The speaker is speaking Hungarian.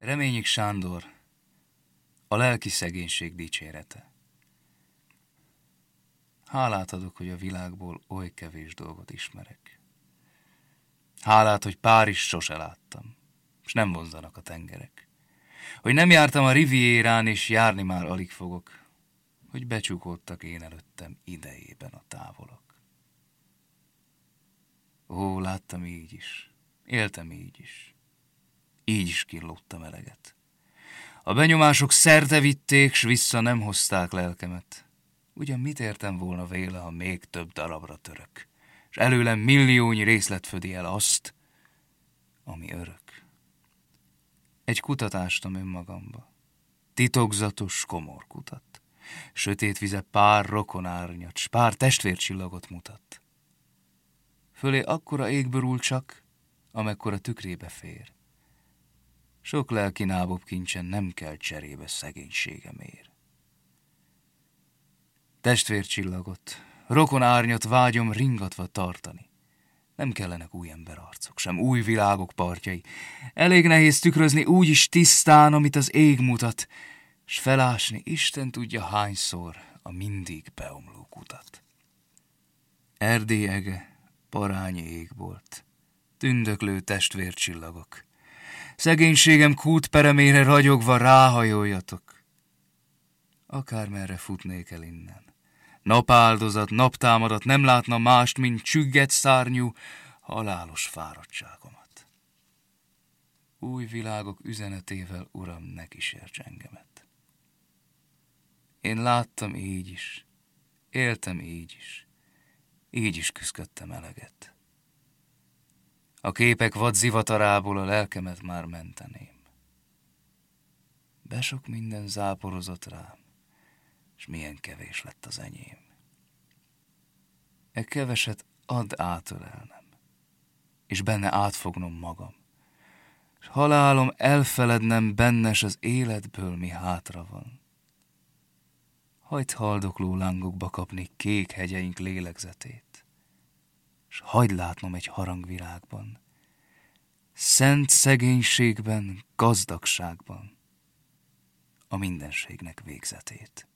Reményik Sándor, a lelki szegénység dicsérete. Hálát adok, hogy a világból oly kevés dolgot ismerek. Hálát, hogy Párizs sose láttam, és nem vonzanak a tengerek. Hogy nem jártam a Rivierán, és járni már alig fogok. Hogy becsukódtak én előttem idejében a távolak. Ó, láttam így is, éltem így is kínlódtam eleget. A benyomások szerte vitték, s vissza nem hozták lelkemet. Ugyan mit értem volna véle, ha még több darabra török, s előlem milliónyi részlet födi el azt, ami örök. Egy kutatástam önmagamba, titokzatos, komor kutat. Sötét vize pár rokonárnyat, s pár testvércsillagot mutat. Fölé akkora ég borul csak, amekkora tükrébe fér. Sok lelki nábobb kincsen nem kell cserébe szegénységemért. Testvércsillagot, rokonárnyat vágyom ringatva tartani. Nem kellenek új emberarcok, sem új világok partjai. Elég nehéz tükrözni úgy is tisztán, amit az ég mutat, s felásni Isten tudja hányszor a mindig beomló kutat. Erdély ege, parányi égbolt, tündöklő testvércsillagok. Szegénységem kútperemére ragyogva ráhajoljatok. Akármerre futnék el innen. Napáldozat, naptámadat nem látna mást, mint csügget szárnyú, halálos fáradtságomat. Új világok üzenetével, Uram, ne kísérts engemet. Én láttam így is, éltem így is küszködtem eleget. A képek vad zivatarából a lelkemet már menteném. Besok minden záporozott rám, s milyen kevés lett az enyém. E keveset add átölelnem, és benne átfognom magam, s halálom elfelednem bennes az életből, mi hátra van. Hagyd haldokló lángokba kapni kék hegyeink lélegzetét, s hagyd látnom egy harangvilágban, szent szegénységben, gazdagságban a mindenségnek végzetét.